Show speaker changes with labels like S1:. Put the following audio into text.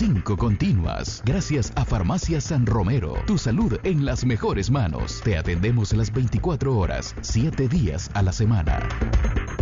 S1: 5 continuas. Gracias a Farmacia San Romero. Tu salud en las mejores manos. Te atendemos las 24 horas, 7 días a la semana.